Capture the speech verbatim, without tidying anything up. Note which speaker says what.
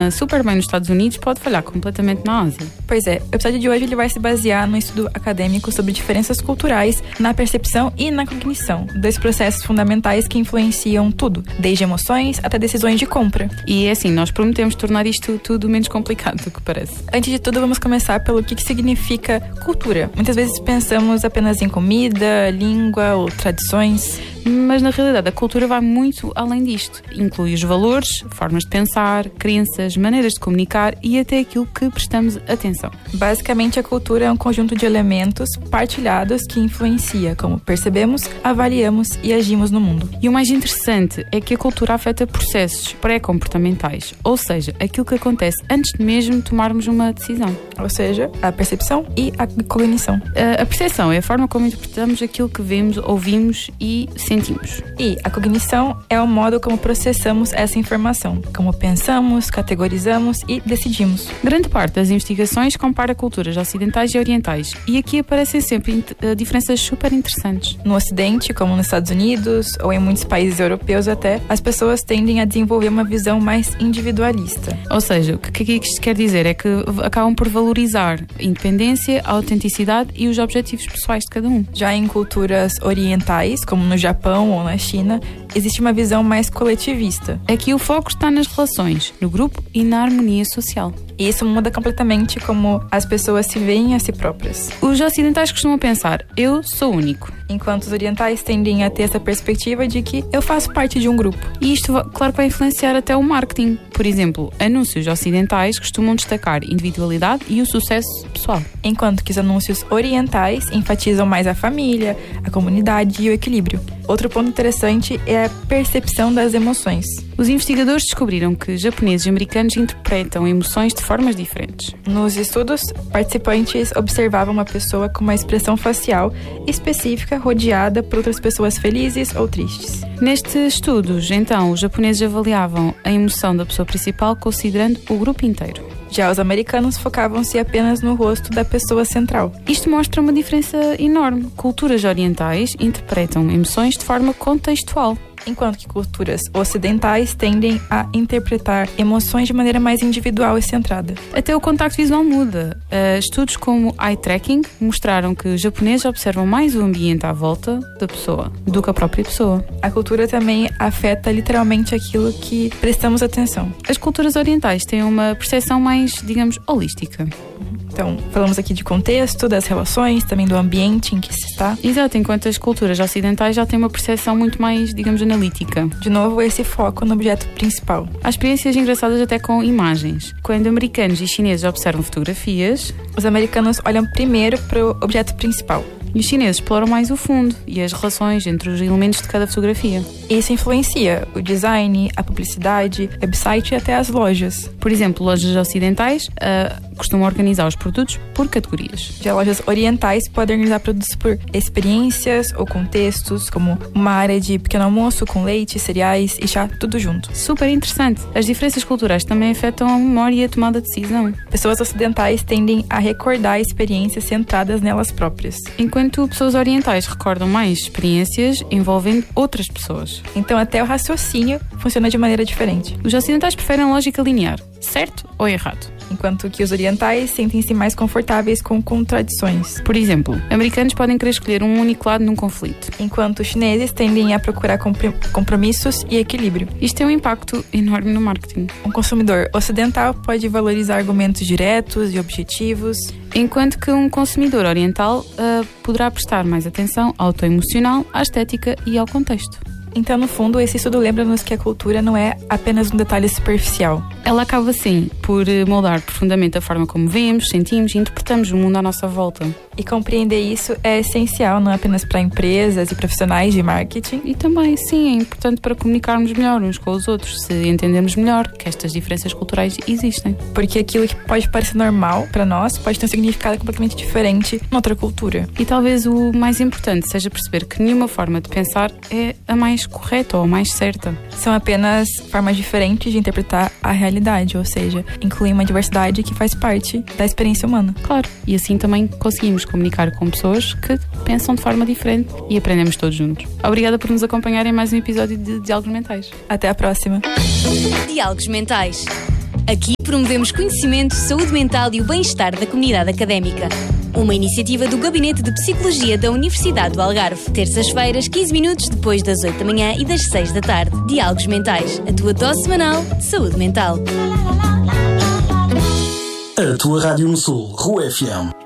Speaker 1: funciona super bem nos Estados Unidos pode falhar completamente na Ásia.
Speaker 2: Pois é, o episódio de hoje ele vai se basear no estudo acadêmico sobre diferenças culturais na percepção e na cognição, dois processos fundamentais que influenciam tudo, desde emoções até decisões de compra.
Speaker 1: E é assim, nós prometemos tornar isto tudo menos complicado do que parece.
Speaker 2: Antes de tudo, vamos começar pelo que significa cultura. Muitas vezes pensamos apenas em comida, língua ou tradições.
Speaker 1: Mas na realidade a cultura vai muito além disto. Inclui os valores, formas de pensar, crenças, maneiras de comunicar e até aquilo que prestamos atenção.
Speaker 2: Basicamente, a cultura é um conjunto de elementos partilhados que influencia como percebemos, avaliamos e agimos no mundo.
Speaker 1: E o mais interessante é que a cultura afeta processos pré-comportamentais, ou seja, aquilo que acontece antes de mesmo tomarmos uma decisão.
Speaker 2: Ou seja, a percepção e a cognição.
Speaker 1: A, a percepção é a forma como interpretamos aquilo que vemos, ouvimos e sentimos.
Speaker 2: E a cognição é o modo como processamos essa informação, como pensamos, categorizamos e decidimos.
Speaker 1: Grande parte das investigações compara culturas ocidentais e orientais, e aqui aparecem sempre uh, diferenças super interessantes.
Speaker 2: No Ocidente, como nos Estados Unidos ou em muitos países europeus até, as pessoas tendem a desenvolver uma visão mais individualista.
Speaker 1: Ou seja, o que, que isto quer dizer é que acabam por valorizar a independência, a autenticidade e os objetivos pessoais de cada um.
Speaker 2: Já em culturas orientais, como no Japão ou na China, existe uma visão mais coletivista.
Speaker 1: Aqui o foco está nas relações, no grupo e na harmonia social.
Speaker 2: E isso muda completamente como as pessoas se veem a si próprias.
Speaker 1: Os ocidentais costumam pensar, eu sou único.
Speaker 2: Enquanto os orientais tendem a ter essa perspectiva de que eu faço parte de um grupo.
Speaker 1: E isto, claro, vai influenciar até o marketing. Por exemplo, anúncios ocidentais costumam destacar individualidade e o sucesso pessoal.
Speaker 2: Enquanto que os anúncios orientais enfatizam mais a família, a comunidade e o equilíbrio. Outro ponto interessante é a percepção das emoções.
Speaker 1: Os investigadores descobriram que japoneses e americanos interpretam emoções de formas diferentes.
Speaker 2: Nos estudos, participantes observavam uma pessoa com uma expressão facial específica rodeada por outras pessoas felizes ou tristes.
Speaker 1: Nestes estudos, então, os japoneses avaliavam a emoção da pessoa principal considerando o grupo inteiro.
Speaker 2: Já os americanos focavam-se apenas no rosto da pessoa central.
Speaker 1: Isto mostra uma diferença enorme. Culturas orientais interpretam emoções de forma contextual,
Speaker 2: enquanto que culturas ocidentais tendem a interpretar emoções de maneira mais individual e centrada.
Speaker 1: Até o contacto visual muda. Uh, estudos como eye tracking mostraram que os japoneses observam mais o ambiente à volta da pessoa do que a própria pessoa.
Speaker 2: A cultura também afeta literalmente aquilo que prestamos atenção.
Speaker 1: As culturas orientais têm uma percepção mais, digamos, holística.
Speaker 2: Então, falamos aqui de contexto, das relações, também do ambiente em que se está.
Speaker 1: Exato, enquanto as culturas ocidentais já têm uma percepção muito mais, digamos, analítica.
Speaker 2: De novo, esse foco no objeto principal.
Speaker 1: Há experiências engraçadas até com imagens. Quando americanos e chineses observam fotografias,
Speaker 2: os americanos olham primeiro para o objeto principal.
Speaker 1: E os chineses exploram mais o fundo e as relações entre os elementos de cada fotografia.
Speaker 2: Isso influencia o design, a publicidade, website e até as lojas.
Speaker 1: Por exemplo, lojas ocidentais uh, costumam organizar os produtos por categorias.
Speaker 2: Já lojas orientais podem organizar produtos por experiências ou contextos, como uma área de pequeno almoço com leite, cereais e chá, tudo junto.
Speaker 1: Super interessante. As diferenças culturais também afetam a memória e a tomada de decisão.
Speaker 2: Pessoas ocidentais tendem a recordar experiências centradas nelas próprias,
Speaker 1: enquanto pessoas orientais recordam mais experiências envolvendo outras pessoas.
Speaker 2: Então até o raciocínio funciona de maneira diferente.
Speaker 1: Os ocidentais preferem a lógica linear, certo ou errado?
Speaker 2: Enquanto que os orientais sentem-se mais confortáveis com contradições.
Speaker 1: Por exemplo, americanos podem querer escolher um único lado num conflito,
Speaker 2: enquanto os chineses tendem a procurar compromissos e equilíbrio.
Speaker 1: Isto tem um impacto enorme no marketing.
Speaker 2: Um consumidor ocidental pode valorizar argumentos diretos e objetivos,
Speaker 1: enquanto que um consumidor oriental uh, poderá prestar mais atenção ao tom emocional, à estética e ao contexto.
Speaker 2: Então, no fundo, esse estudo lembra-nos que a cultura não é apenas um detalhe superficial.
Speaker 1: Ela acaba, sim, por moldar profundamente a forma como vemos, sentimos e interpretamos o mundo à nossa volta.
Speaker 2: E compreender isso é essencial, não apenas para empresas e profissionais de marketing.
Speaker 1: E também, sim, é importante para comunicarmos melhor uns com os outros, se entendermos melhor que estas diferenças culturais existem.
Speaker 2: Porque aquilo que pode parecer normal para nós pode ter um significado completamente diferente noutra cultura.
Speaker 1: E talvez o mais importante seja perceber que nenhuma forma de pensar é a mais correta ou a mais certa.
Speaker 2: São apenas formas diferentes de interpretar a realidade, ou seja, incluem uma diversidade que faz parte da experiência humana.
Speaker 1: Claro, e assim também conseguimos comunicar com pessoas que pensam de forma diferente e aprendemos todos juntos. Obrigada por nos acompanhar em mais um episódio de Diálogos Mentais.
Speaker 2: Até a próxima.
Speaker 3: Diálogos Mentais. Aqui promovemos conhecimento, saúde mental e o bem-estar da comunidade académica. Uma iniciativa do Gabinete de Psicologia da Universidade do Algarve. Terças-feiras, quinze minutos depois das oito da manhã e das seis da tarde. Diálogos Mentais, a tua dose semanal de saúde mental.
Speaker 4: A tua Rádio no Sul, Rua F M.